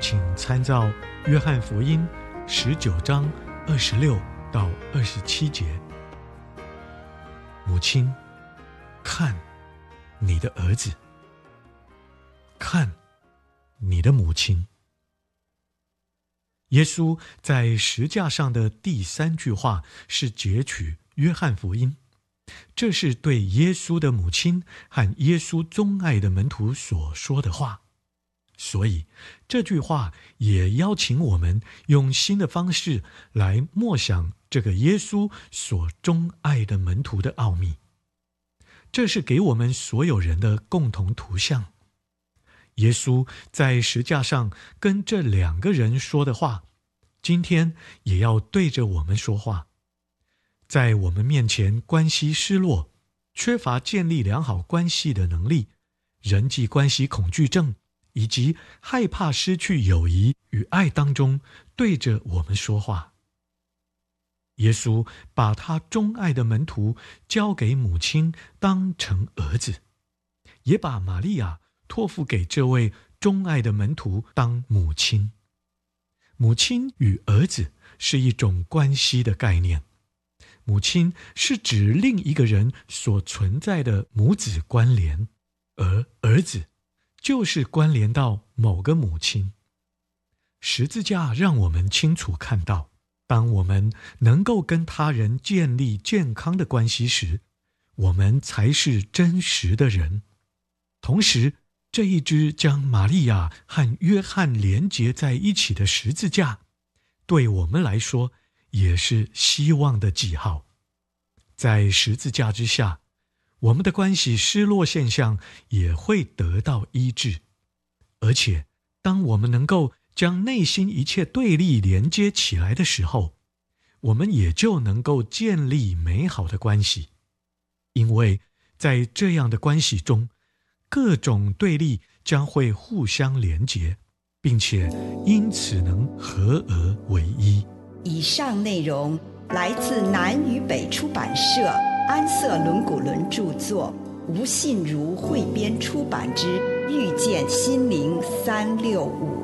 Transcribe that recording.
请参照约翰福音19章26到27节。母亲，看你的儿子，看你的母亲。耶稣在十架上的第3句话是截取约翰福音，这是对耶稣的母亲和耶稣钟爱的门徒所说的话。所以这句话也邀请我们用新的方式来默想这个耶稣所钟爱的门徒的奥秘。这是给我们所有人的共同图像。耶稣在十架上跟这2个人说的话，今天也要对着我们说话。在我们面前关系失落，缺乏建立良好关系的能力，人际关系恐惧症，以及害怕失去友谊与爱当中，对着我们说话。耶稣把他钟爱的门徒交给母亲当成儿子，也把玛利亚托付给这位钟爱的门徒当母亲。母亲与儿子是一种关系的概念。母亲是指另一个人所存在的母子关联，而儿子就是关联到某个母亲。十字架让我们清楚看到，当我们能够跟他人建立健康的关系时，我们才是真实的人。同时，这一支将玛利亚和约翰连结在一起的十字架，对我们来说也是希望的记号。在十字架之下，我们的关系失落现象也会得到医治。而且，当我们能够将内心一切对立连接起来的时候，我们也就能够建立美好的关系。因为在这样的关系中，各种对立将会互相连结，并且因此能合而为一。 以上内容来自南与北出版社安瑟伦古伦著作，吴信如汇编出版之《遇见心灵365》。